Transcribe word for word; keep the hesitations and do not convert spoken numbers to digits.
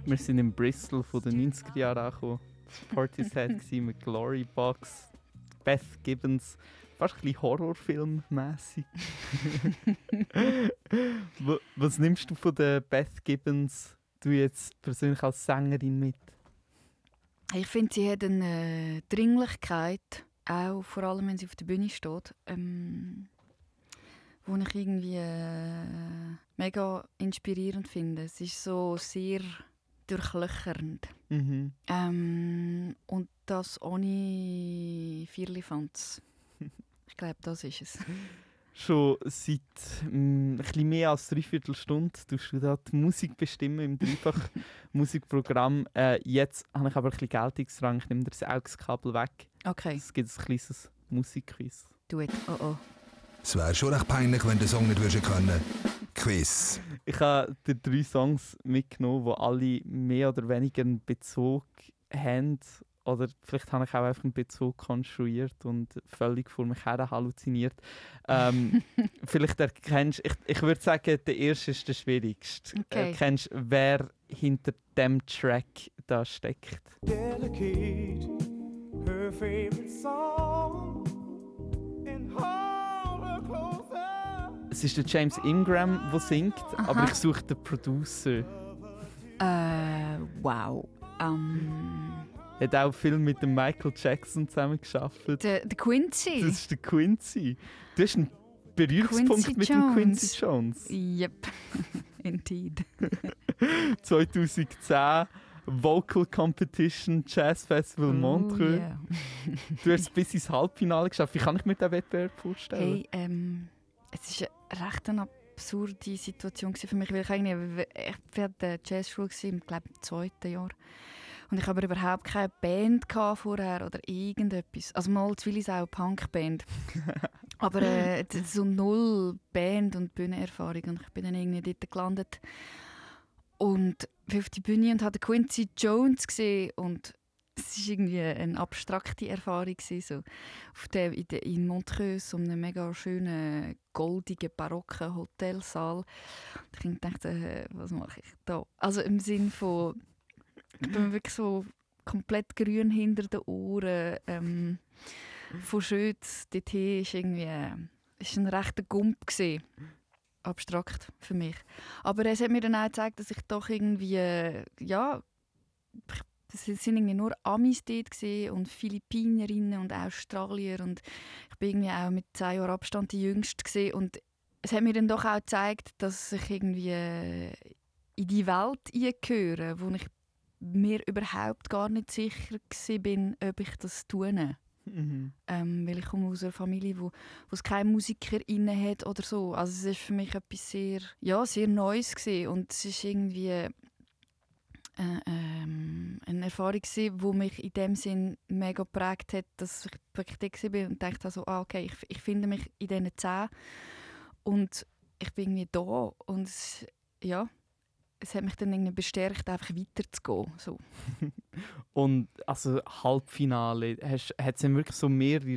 Wir sind in Bristol von den neunziger Jahren angekommen. Das war Partyset mit Glory Box, Beth Gibbons. Fast ein bisschen Horrorfilm-mässig. Was nimmst du von der Beth Gibbons, du jetzt persönlich als Sängerin, mit? Ich finde, sie hat eine Dringlichkeit, auch vor allem, wenn sie auf der Bühne steht, ähm, wo ich irgendwie äh, mega inspirierend finde. Es ist so sehr durchlöchernd. Mhm. Ähm, und das ohne Firlefanz. Ich glaube, das ist es. Schon seit mh, ein bisschen mehr als dreiviertel Stunde tust du da die Musik bestimmen im Dreifach-Musikprogramm. Äh, jetzt habe ich aber ein bisschen Geltungsdrang. Ich nehme dir das A U X-Kabel weg. Okay. Es gibt ein kleines Musikquiz. Do it. Oh oh. Es wäre schon recht peinlich, wenn du den Song nicht würdest können. Quiz. Ich habe dir drei Songs mitgenommen, die alle mehr oder weniger einen Bezug haben. Oder vielleicht habe ich auch einfach einen Bezug konstruiert und völlig vor mich her halluziniert. Ähm, vielleicht erkennst ich, ich würde sagen, der erste ist der schwierigste. Okay. Erkennst, wer hinter dem Track da steckt? Dedicate her favorite song and hold her closer. Es ist der James Ingram, der singt, Aha. aber ich suche den Producer. Äh, wow. Um, Er hat auch viel mit dem Michael Jackson zusammengearbeitet. der, der Quincy. Das ist der Quincy. Du hast einen Berührungspunkt Quincy mit Jones. dem Quincy Jones. Yep. Indeed. zweitausendzehn Vocal Competition Jazz Festival Montreux. Oh, yeah. Du hast es bis ins Halbfinale geschafft. Wie kann ich mir diesen Wettbewerb vorstellen? Hey, ähm, es war eine recht eine absurde Situation für mich, weil ich eigentlich, ich war an der Jazzschule im, glaube ich, zweiten Jahr. Und ich habe aber überhaupt keine Band vorher oder irgendetwas. Also mal zu viel ist auch eine Punkband. Aber äh, so null Band- und Bühnenerfahrung. Und ich bin dann irgendwie dort gelandet. Und bin auf die Bühne und habe Quincy Jones gesehen. Und es war irgendwie eine abstrakte Erfahrung. So. Auf der, in, der, in Montreux, so einem mega schönen, goldigen, barocken Hotelsaal. Und ich dachte, äh, was mache ich da? Also im Sinn von... Ich bin wirklich so komplett grün hinter den Ohren. Ähm, von Schütz dorthin war irgendwie äh, ist ein rechter Gump gewesen. Abstrakt für mich. Aber es hat mir dann auch gezeigt, dass ich doch irgendwie, äh, ja, es sind irgendwie nur Amis dort gewesen und Philippinerinnen und Australier und ich bin irgendwie auch mit zehn Jahren Abstand die Jüngste gewesen. Und es hat mir dann doch auch gezeigt, dass ich irgendwie äh, in die Welt eingehöre, wo ich mir überhaupt gar nicht sicher bin, ob ich das tue. Mhm. Ähm, weil ich komme aus einer Familie, wo, wo es keine MusikerInnen hat oder so. Also es ist für mich etwas sehr, ja, sehr Neues gewesen. Und es ist irgendwie äh, ähm, eine Erfahrung gewesen, die mich in dem Sinn mega geprägt hat, dass ich wirklich da war und dachte so, ah, okay, ich, ich finde mich in diesen zehn und ich bin irgendwie da und es, ja, es hat mich dann irgendwie bestärkt, einfach weiterzugehen. So. Und also Halbfinale, hat es dann wirklich so mehrere